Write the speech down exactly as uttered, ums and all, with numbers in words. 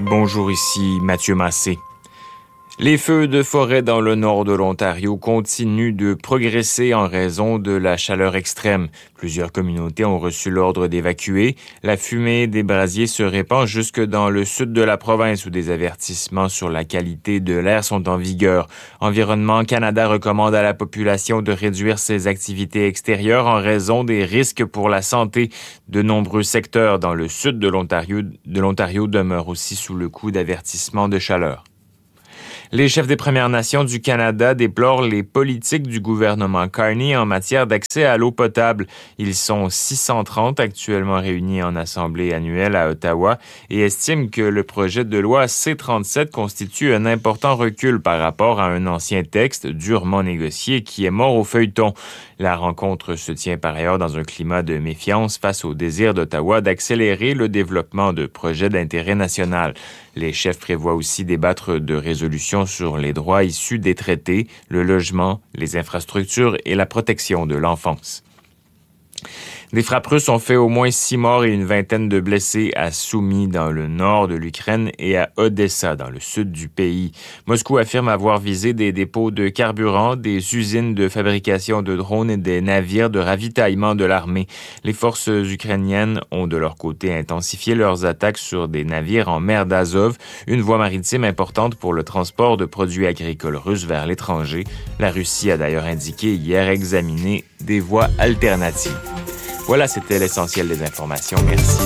Bonjour, ici Mathieu Massé. Les feux de forêt dans le nord de l'Ontario continuent de progresser en raison de la chaleur extrême. Plusieurs communautés ont reçu l'ordre d'évacuer. La fumée des brasiers se répand jusque dans le sud de la province où des avertissements sur la qualité de l'air sont en vigueur. Environnement Canada recommande à la population de réduire ses activités extérieures en raison des risques pour la santé. De nombreux secteurs dans le sud de l'Ontario, de l'Ontario demeurent aussi sous le coup d'avertissements de chaleur. Les chefs des Premières Nations du Canada déplorent les politiques du gouvernement Carney en matière d'accès à l'eau potable. Ils sont six cent trente actuellement réunis en assemblée annuelle à Ottawa et estiment que le projet de loi C trente-sept constitue un important recul par rapport à un ancien texte durement négocié qui est mort au feuilleton. La rencontre se tient par ailleurs dans un climat de méfiance face au désir d'Ottawa d'accélérer le développement de projets d'intérêt national. Les chefs prévoient aussi débattre de résolutions sur les droits issus des traités, le logement, les infrastructures et la protection de l'enfance. Des frappes russes ont fait au moins six morts et une vingtaine de blessés à Soumy, dans le nord de l'Ukraine, et à Odessa, dans le sud du pays. Moscou affirme avoir visé des dépôts de carburant, des usines de fabrication de drones et des navires de ravitaillement de l'armée. Les forces ukrainiennes ont de leur côté intensifié leurs attaques sur des navires en mer d'Azov, une voie maritime importante pour le transport de produits agricoles russes vers l'étranger. La Russie a d'ailleurs indiqué hier examiner des voies alternatives. Voilà, c'était l'essentiel des informations. Merci.